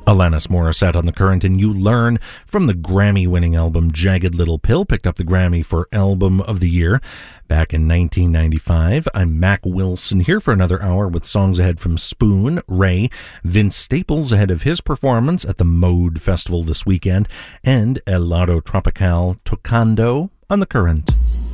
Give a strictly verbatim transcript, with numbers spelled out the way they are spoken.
Alanis Morissette on The Current, and You Learn from the Grammy-winning album Jagged Little Pill, picked up the Grammy for Album of the Year back in nineteen ninety-five. I'm Mac Wilson here for another hour with songs ahead from Spoon, Ray, Vince Staples ahead of his performance at the Mode Festival this weekend, and El Lado Tropical Tocando on The Current.